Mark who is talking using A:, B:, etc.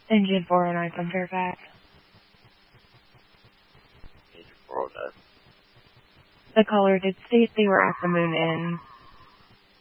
A: Engine 409 from Fairfax.
B: Engine 409.
A: The caller did state they were at the Moon Inn.